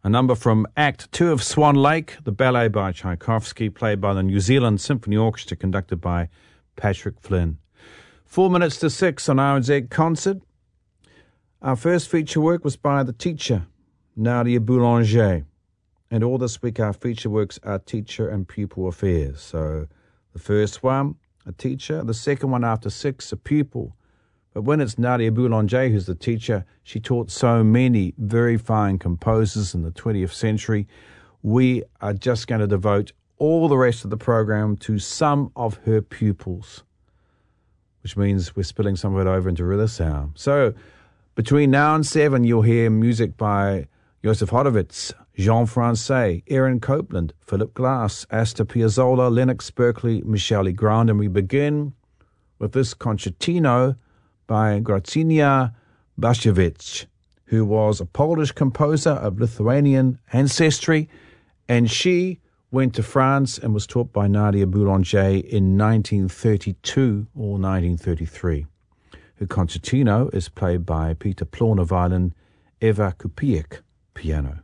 A number from Act 2 of Swan Lake, the ballet by Tchaikovsky, played by the New Zealand Symphony Orchestra, conducted by Patrick Flynn. 4 minutes to 6 on RNZ Concert. Our first feature work was by the teacher, Nadia Boulanger. And all this week our feature works are teacher and pupil affairs. So the first one, a teacher. The second one after 6, a pupil. But when it's Nadia Boulanger who's the teacher, she taught so many very fine composers in the 20th century. We are just going to devote all the rest of the program to some of her pupils, which means we're spilling some of it over into this hour. So between now and 7, you'll hear music by Joseph Horowitz, Jean Francais, Aaron Copland, Philip Glass, Astor Piazzolla, Lennox Berkeley, Michel Legrand, and we begin with this concertino by Grażyna Baszkiewicz, who was a Polish composer of Lithuanian ancestry, and she went to France and was taught by Nadia Boulanger in 1932 or 1933. Her concertino is played by Peter Plorner violin, Eva Kupiec piano.